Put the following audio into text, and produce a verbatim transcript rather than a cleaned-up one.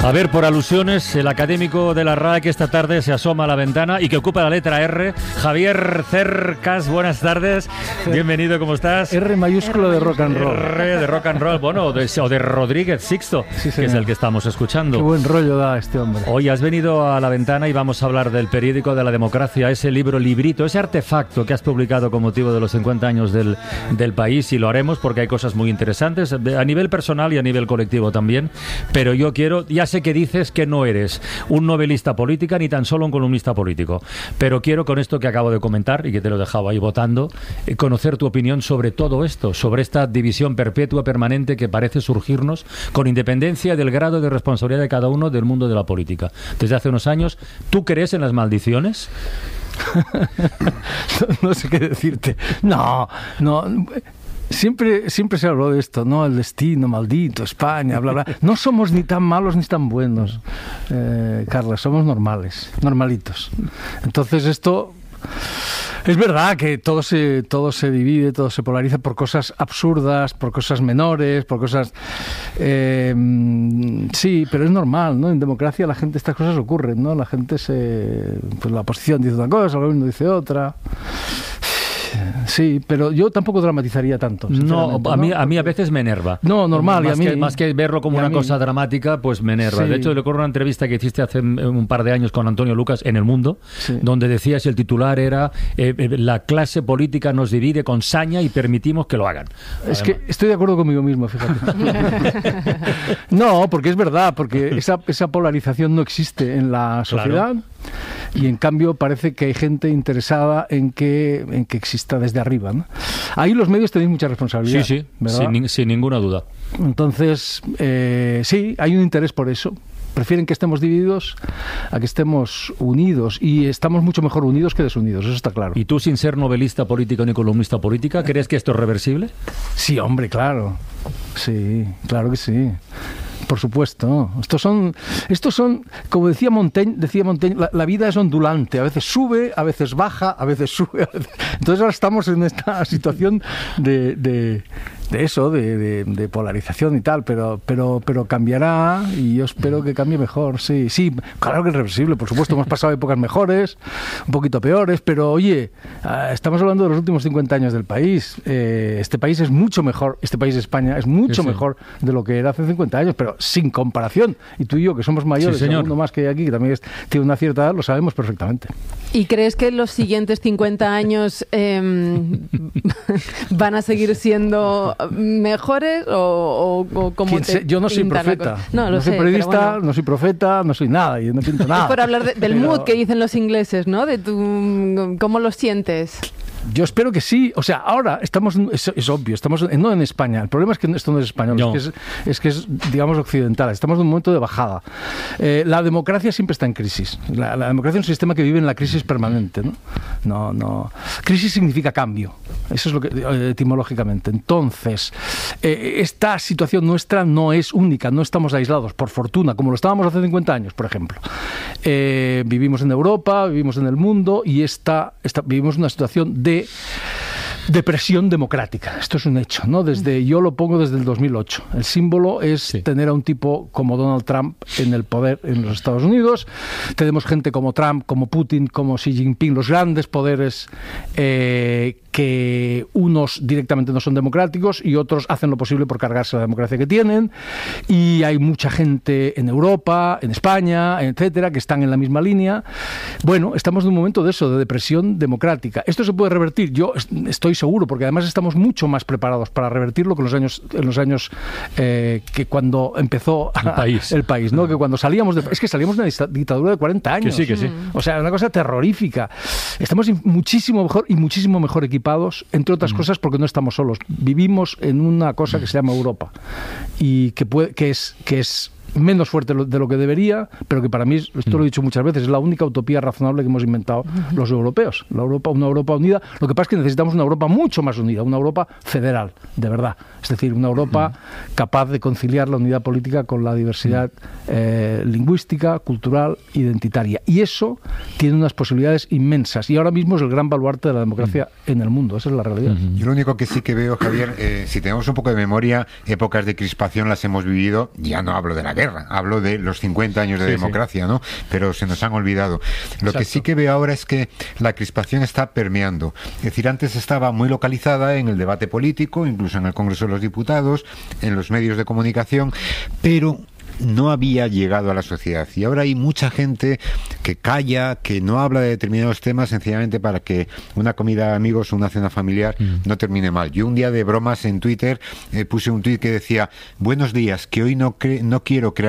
A ver, por alusiones, el académico de la R A E que esta tarde se asoma a la ventana y que ocupa la letra R, Javier Cercas, buenas tardes, bienvenido, ¿cómo estás? R mayúsculo de rock and roll. R de rock and roll, bueno, o de, o de Rodríguez Sixto, sí, que es el que estamos escuchando. Qué buen rollo da este hombre. Hoy has venido a la ventana y vamos a hablar del periódico de la democracia, ese libro librito, ese artefacto que has publicado con motivo de los cincuenta años del, del país, y lo haremos porque hay cosas muy interesantes a nivel personal y a nivel colectivo también, pero yo quiero, ya sé que dices que no eres un novelista política ni tan solo un columnista político, pero quiero con esto que acabo de comentar y que te lo he dejado ahí votando, eh, conocer tu opinión sobre todo esto, sobre esta división perpetua permanente que parece surgirnos con independencia del grado de responsabilidad de cada uno del mundo de la política. Desde hace unos años, ¿tú crees en las maldiciones? No sé qué decirte. No, no... Siempre, siempre se habló de esto, ¿no? El destino maldito, España, bla, bla. No somos ni tan malos ni tan buenos, eh, Carla, somos normales, normalitos. Entonces esto... Es verdad que todo se, todo se divide, todo se polariza por cosas absurdas, por cosas menores, por cosas... Eh, sí, pero es normal, ¿no? En democracia la gente, estas cosas ocurren, ¿no? La gente se... Pues la oposición dice una cosa, el gobierno dice otra... Sí, pero yo tampoco dramatizaría tanto. No, a mí, a mí a veces me enerva. No, normal. Más, y a mí, que, más que verlo como una cosa dramática, pues me enerva. Sí. De hecho, recuerdo una entrevista que hiciste hace un par de años con Antonio Lucas en El Mundo, sí, donde decías, el titular era eh, la clase política nos divide con saña y permitimos que lo hagan. Es Además. que estoy de acuerdo conmigo mismo, fíjate. No, porque es verdad, porque esa, esa polarización no existe en la sociedad. Claro. Y en cambio parece que hay gente interesada en que, en que exista desde arriba, ¿no? Ahí los medios tenéis mucha responsabilidad. Sí, sí, sin, sin ninguna duda. Entonces, eh, sí, hay un interés por eso. Prefieren que estemos divididos a que estemos unidos, y estamos mucho mejor unidos que desunidos, eso está claro. ¿Y tú, sin ser novelista político ni columnista política, crees que esto es reversible? Sí, hombre, claro. Sí, claro que sí. Por supuesto. Estos son, estos son, como decía Montaigne, decía Montaigne, la, la vida es ondulante, a veces sube, a veces baja, a veces sube. A veces... Entonces ahora estamos en esta situación de, de, de eso, de, de, de polarización y tal, pero, pero, pero cambiará, y yo espero que cambie mejor. Sí, sí, claro que es reversible, por supuesto. Hemos pasado épocas mejores, un poquito peores, pero oye, estamos hablando de los últimos cincuenta años del país. Eh, este país es mucho mejor, este país, España, es mucho sí, sí. mejor de lo que era hace cincuenta años, pero sin comparación. Y tú y yo, que somos mayores, sí, y alguno más que hay aquí, que también es, tiene una cierta edad, lo sabemos perfectamente. ¿Y crees que los siguientes cincuenta años eh, van a seguir siendo mejores o, o, o como te Yo no soy profeta. No, lo no soy sé, periodista, bueno. no soy profeta, no soy nada, yo no pinto nada. Es por hablar de, del pero... mood que dicen los ingleses, ¿no? De tu, ¿cómo lo sientes? Yo espero que sí. O sea, ahora estamos, es, es obvio, estamos en, no en España. El problema es que esto no es español, no. Es, que es, es que es, digamos, occidental. Estamos en un momento de bajada. Eh, la democracia siempre está en crisis. La, la democracia es un sistema que vive en la crisis permanente, ¿no? No, no. Crisis significa cambio. Eso es lo que, eh, etimológicamente. Entonces, eh, esta situación nuestra no es única, no estamos aislados, por fortuna, como lo estábamos hace cincuenta años, por ejemplo. Eh, vivimos en Europa, vivimos en el mundo, y esta, esta, vivimos una situación de depresión democrática. Esto es un hecho, ¿no? Desde, yo lo pongo desde el dos mil ocho. El símbolo es sí. tener a un tipo como Donald Trump en el poder en los Estados Unidos. Tenemos gente como Trump, como Putin, como Xi Jinping, los grandes poderes eh, que unos directamente no son democráticos y otros hacen lo posible por cargarse la democracia que tienen. Y hay mucha gente en Europa, en España, etcétera, que están en la misma línea. Bueno, estamos en un momento de eso, de depresión democrática. ¿Esto se puede revertir? Yo estoy seguro, porque además estamos mucho más preparados para revertirlo que en los años, en los años eh, que cuando empezó el país, el país, ¿no? Que cuando salíamos de, es que salíamos de una dictadura de cuarenta años. Que sí, que sí. O sea, una cosa terrorífica. Estamos muchísimo mejor y muchísimo mejor equipados, entre otras mm. cosas porque no estamos solos. Vivimos en una cosa que se llama Europa y que puede, que es que es menos fuerte de lo que debería, pero que para mí, esto lo he dicho muchas veces, es la única utopía razonable que hemos inventado uh-huh. los europeos. La Europa, una Europa unida. Lo que pasa es que necesitamos una Europa mucho más unida, una Europa federal, de verdad. Es decir, una Europa uh-huh. capaz de conciliar la unidad política con la diversidad uh-huh. eh, lingüística, cultural, identitaria. Y eso tiene unas posibilidades inmensas. Y ahora mismo es el gran baluarte de la democracia uh-huh. en el mundo. Esa es la realidad. Uh-huh. Yo lo único que sí que veo, Javier, eh, si tenemos un poco de memoria, épocas de crispación las hemos vivido, ya no hablo de la guerra, hablo de los cincuenta años de sí, democracia, sí. ¿no? Pero se nos han olvidado. Lo Exacto. que sí que veo ahora es que la crispación está permeando. Es decir, antes estaba muy localizada en el debate político, incluso en el Congreso de los Diputados, en los medios de comunicación, pero no había llegado a la sociedad. Y ahora hay mucha gente que calla, que no habla de determinados temas sencillamente para que una comida de amigos o una cena familiar mm. no termine mal. Yo un día de bromas en Twitter eh, puse un tuit que decía: buenos días, que hoy no, cre- no quiero crear